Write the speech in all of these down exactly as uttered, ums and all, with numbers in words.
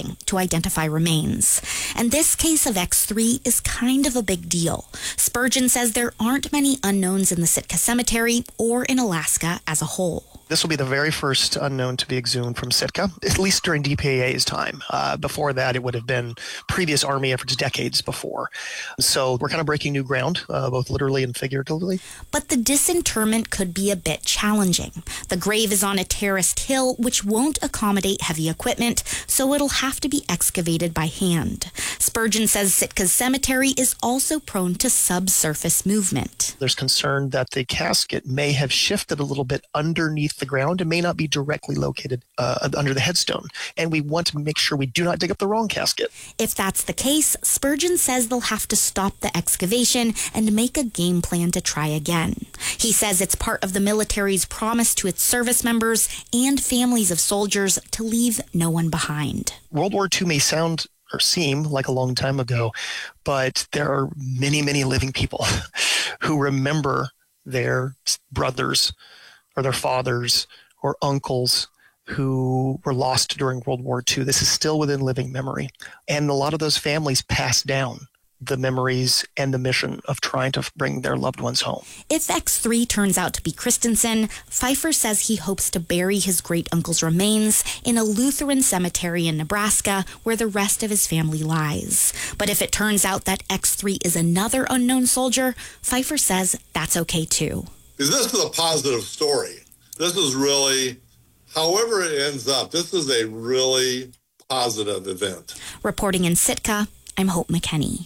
to identify remains. And this case of X three is kind of a big deal. Spurgeon says there aren't many unknowns in the Sitka Cemetery or in Alaska as a whole. This will be the very first unknown to be exhumed from Sitka, at least during D P A A's time. Uh, before that, it would have been previous Army efforts decades before. So we're kind of breaking new ground, uh, both literally and figuratively. But the disinterment could be a bit challenging. The grave is on a terraced hill, which won't accommodate heavy equipment, so it'll have to be excavated by hand. Spurgeon says Sitka's cemetery is also prone to subsurface movement. There's concern that the casket may have shifted a little bit underneath the ground and may not be directly located uh, under the headstone. And we want to make sure we do not dig up the wrong casket. If that's the case, Spurgeon says they'll have to stop the excavation and make a game plan to try again. He says it's part of the military's promise to its service members and families of soldiers to leave no one behind. World War Two may sound or seem like a long time ago, but there are many, many living people who remember their brothers or their fathers or uncles who were lost during World War Two. This is still within living memory. And a lot of those families pass down the memories and the mission of trying to bring their loved ones home. If X three turns out to be Christensen, Pfeiffer says he hopes to bury his great-uncle's remains in a Lutheran cemetery in Nebraska where the rest of his family lies. But if it turns out that X three is another unknown soldier, Pfeiffer says that's okay too. This is a positive story. This is really, however it ends up, this is a really positive event. Reporting in Sitka, I'm Hope McKenney.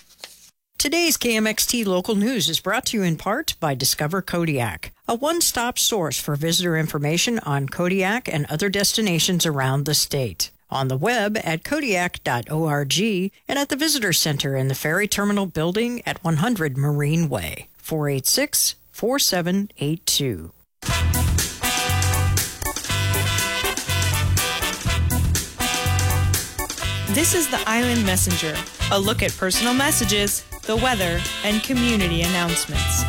Today's K M X T Local News is brought to you in part by Discover Kodiak, a one-stop source for visitor information on Kodiak and other destinations around the state. On the web at kodiak dot org and at the Visitor Center in the Ferry Terminal Building at one hundred Marine Way, four eight six, four seven eight two. This is the Island Messenger, a look at personal messages, the weather, and community announcements.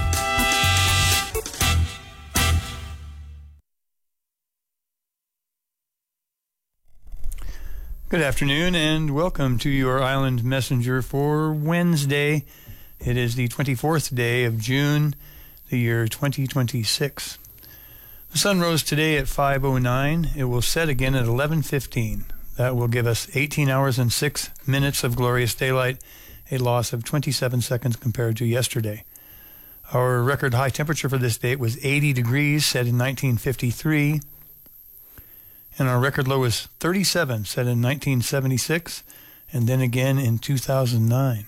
Good afternoon and welcome to your Island Messenger for Wednesday. It is the twenty-fourth day of June, the year twenty twenty-six. The sun rose today at five oh nine. It will set again at eleven fifteen. That will give us eighteen hours and six minutes of glorious daylight, a loss of twenty-seven seconds compared to yesterday. Our record high temperature for this date was eighty degrees, set in nineteen fifty-three. And our record low was thirty-seven, set in nineteen seventy-six, and then again in two thousand nine.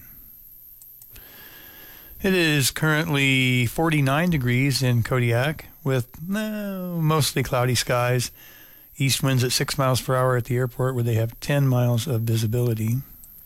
It is currently forty-nine degrees in Kodiak, with no, mostly cloudy skies. East winds at six miles per hour at the airport, where they have ten miles of visibility.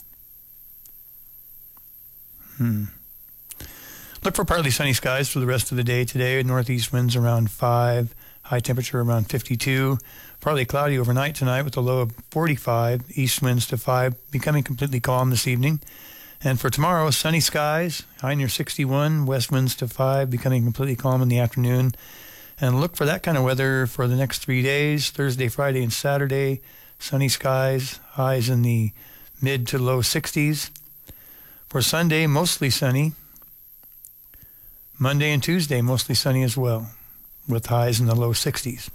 Hmm. Look for partly sunny skies for the rest of the day today. Northeast winds around five, high temperature around fifty-two. Partly cloudy overnight tonight with a low of forty-five. East winds to five, becoming completely calm this evening. And for tomorrow, sunny skies, high near sixty-one. West winds to five, becoming completely calm in the afternoon. And look for that kind of weather for the next three days, Thursday, Friday, and Saturday. Sunny skies, highs in the mid to low sixties. For Sunday, mostly sunny. Monday and Tuesday, mostly sunny as well, with highs in the low sixties.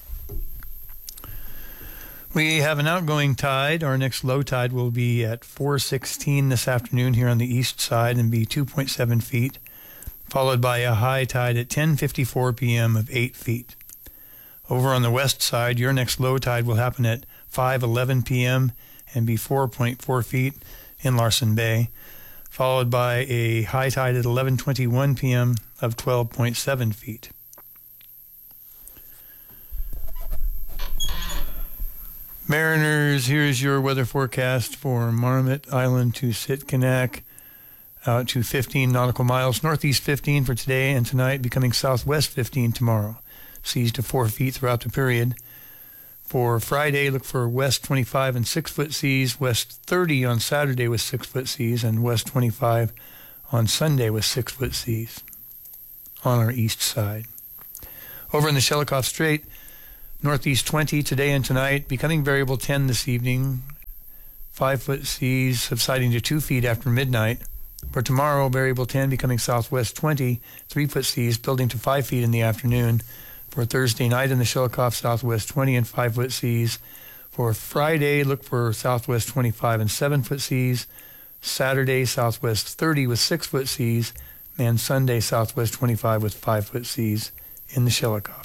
We have an outgoing tide. Our next low tide will be at four sixteen this afternoon here on the east side and be two point seven feet. Followed by a high tide at ten fifty-four p.m. of eight feet. Over on the west side, your next low tide will happen at five eleven p.m. and be four point four feet in Larsen Bay, followed by a high tide at eleven twenty-one p.m. of twelve point seven feet. Mariners, here's your weather forecast for Marmot Island to Sitkinak. Out to fifteen nautical miles, northeast fifteen for today and tonight, becoming southwest fifteen tomorrow. Seas to four feet throughout the period. For Friday, look for west twenty-five and six-foot seas, west thirty on Saturday with six-foot seas, and west twenty-five on Sunday with six-foot seas on our east side. Over in the Shelikof Strait, northeast twenty today and tonight, becoming variable ten this evening, five-foot seas subsiding to two feet after midnight. For tomorrow, variable ten becoming southwest twenty, three-foot seas building to five feet in the afternoon. For Thursday night in the Shelikof, southwest twenty and five-foot seas. For Friday, look for southwest twenty-five and seven-foot seas. Saturday, southwest thirty with six-foot seas. And Sunday, southwest twenty-five with five-foot seas in the Shelikof.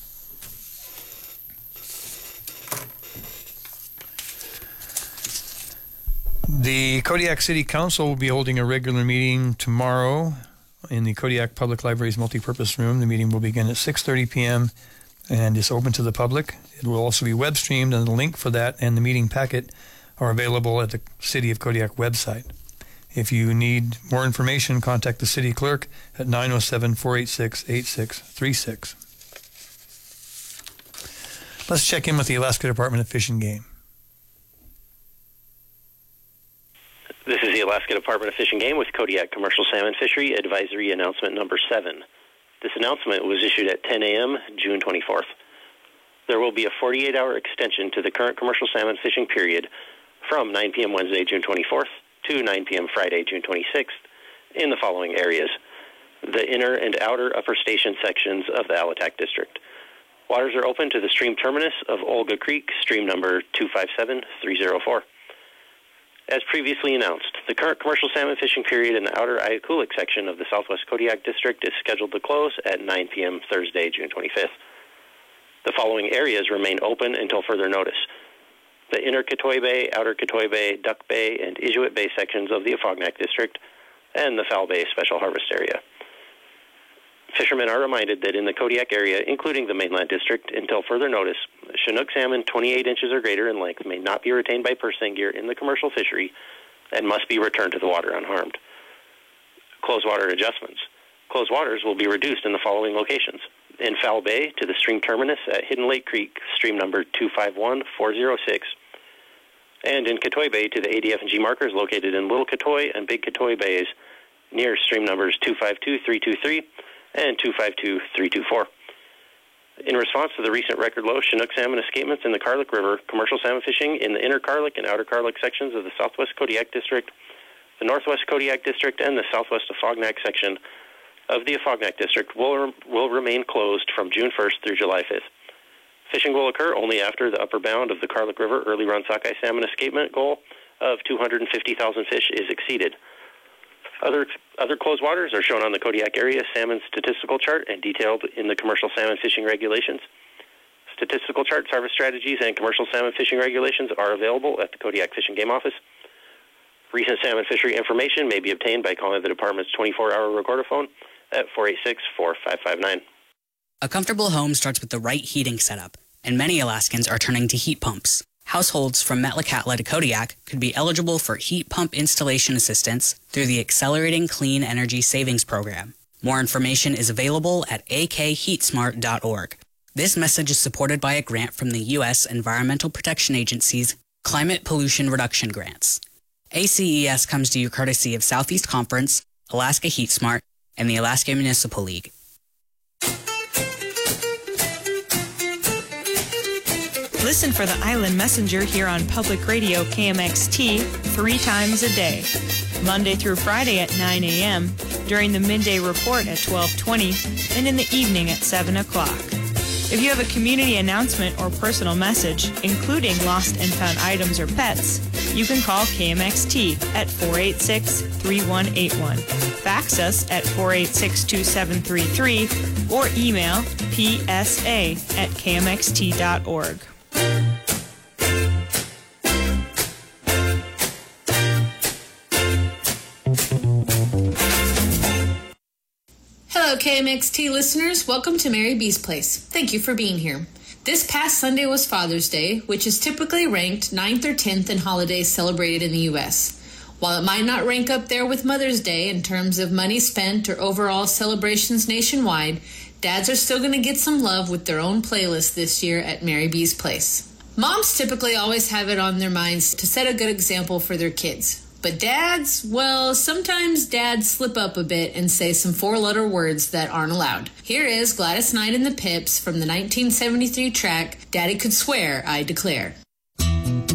The Kodiak City Council will be holding a regular meeting tomorrow in the Kodiak Public Library's multipurpose room. The meeting will begin at six thirty p.m. and is open to the public. It will also be web streamed, and the link for that and the meeting packet are available at the City of Kodiak website. If you need more information, contact the city clerk at nine oh seven, four eight six, eight six three six. Let's check in with the Alaska Department of Fish and Game. This is the Alaska Department of Fish and Game with Kodiak Commercial Salmon Fishery Advisory Announcement Number seven. This announcement was issued at ten a.m. June twenty-fourth. There will be a forty-eight hour extension to the current commercial salmon fishing period from nine p.m. Wednesday, June twenty-fourth to nine p.m. Friday, June twenty-sixth in the following areas: the inner and outer upper station sections of the Alatac District. Waters are open to the stream terminus of Olga Creek, stream number two five seven three zero four. As previously announced, the current commercial salmon fishing period in the outer Ayakulik section of the Southwest Kodiak District is scheduled to close at nine p.m. Thursday, June twenty-fifth. The following areas remain open until further notice: the inner Katoy Bay, outer Katoy Bay, Duck Bay, and Inuit Bay sections of the Afognak District, and the Foul Bay Special Harvest Area. Fishermen are reminded that in the Kodiak area, including the mainland district, until further notice, Chinook salmon twenty-eight inches or greater in length may not be retained by purse seine gear in the commercial fishery and must be returned to the water unharmed. Closed water adjustments. Closed waters will be reduced in the following locations: in Foul Bay to the stream terminus at Hidden Lake Creek, stream number two five one four zero six, and in Katoy Bay to the A D F and G markers located in Little Katoy and Big Katoy Bays near stream numbers two five two three two three and two five two three two four. In response to the recent record low Chinook salmon escapements in the Karlik River, commercial salmon fishing in the inner Karlik and outer Karlik sections of the Southwest Kodiak District, the Northwest Kodiak District, and the Southwest Afognak section of the Afognak District will, will remain closed from June first through July fifth. Fishing will occur only after the upper bound of the Karlik River early run sockeye salmon escapement goal of two hundred fifty thousand fish is exceeded. Other other closed waters are shown on the Kodiak Area Salmon Statistical Chart and detailed in the Commercial Salmon Fishing Regulations. Statistical charts, harvest strategies, and commercial salmon fishing regulations are available at the Kodiak Fish and Game Office. Recent salmon fishery information may be obtained by calling the department's twenty-four hour recorder phone at four eight six, four five five nine. A comfortable home starts with the right heating setup, and many Alaskans are turning to heat pumps. Households from Metlakatla to Kodiak could be eligible for heat pump installation assistance through the Accelerating Clean Energy Savings Program. More information is available at a k heat smart dot org. This message is supported by a grant from the U S Environmental Protection Agency's Climate Pollution Reduction Grants. A C E S comes to you courtesy of Southeast Conference, Alaska Heat Smart, and the Alaska Municipal League. Listen for the Island Messenger here on Public Radio K M X T three times a day, Monday through Friday at nine a.m., during the midday report at twelve twenty, and in the evening at seven o'clock. If you have a community announcement or personal message, including lost and found items or pets, you can call K M X T at four eight six, three one eight one, fax us at four eight six, two seven three three, or email p s a at k m x t dot org. Hello, K M X T listeners. Welcome to Mary B's Place. Thank you for being here. This past Sunday was Father's Day, which is typically ranked ninth or tenth in holidays celebrated in the U S While it might not rank up there with Mother's Day in terms of money spent or overall celebrations nationwide, dads are still going to get some love with their own playlist this year at Mary B's Place. Moms typically always have it on their minds to set a good example for their kids. But dads, well, sometimes dads slip up a bit and say some four-letter words that aren't allowed. Here is Gladys Knight and the Pips from the nineteen seventy-three track, Daddy Could Swear, I Declare.